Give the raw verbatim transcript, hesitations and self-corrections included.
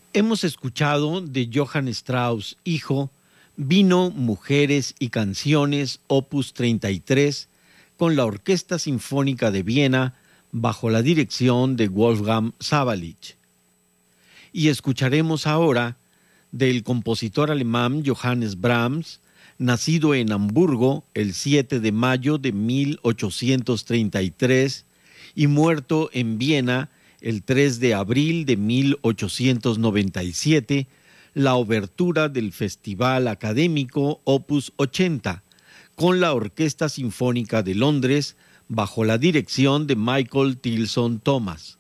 Hemos escuchado de Johann Strauss, hijo, Vino, Mujeres y Canciones, opus treinta y tres, con la Orquesta Sinfónica de Viena, bajo la dirección de Wolfgang Sawallisch. Y escucharemos ahora del compositor alemán Johannes Brahms, nacido en Hamburgo el siete de mayo de mil ochocientos treinta y tres y muerto en Viena el tres de abril de mil ochocientos noventa y siete, la obertura del Festival Académico opus ochenta, con la Orquesta Sinfónica de Londres, bajo la dirección de Michael Tilson Thomas.